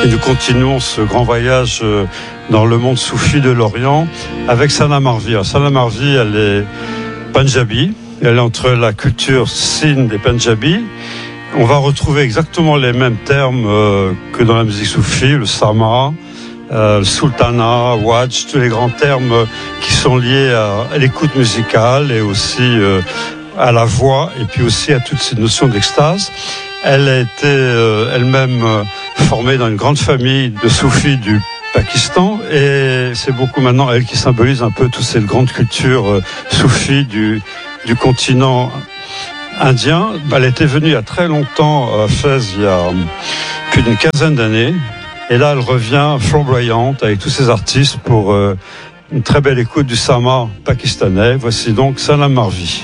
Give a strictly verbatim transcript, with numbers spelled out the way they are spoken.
Et nous continuons ce grand voyage dans le monde soufi de l'Orient avec Sanam Marvi. Sanam Marvi, elle est Punjabi, elle est entre la culture Sindh et Punjabi. On va retrouver exactement les mêmes termes euh, que dans la musique soufie, le sama, euh, le sultana, wajj, tous les grands termes euh, qui sont liés à, à l'écoute musicale et aussi euh, à la voix et puis aussi à toutes ces notions d'extase. Elle a été euh, elle-même euh, formée dans une grande famille de soufis du Pakistan et c'est beaucoup maintenant elle qui symbolise un peu toute cette grande culture euh, soufie du, du continent indien. Elle était venue il y a très longtemps à Fès, il y a plus d'une quinzaine d'années et là elle revient flamboyante avec tous ses artistes pour euh, une très belle écoute du sama pakistanais. Voici donc Sanam Marvi.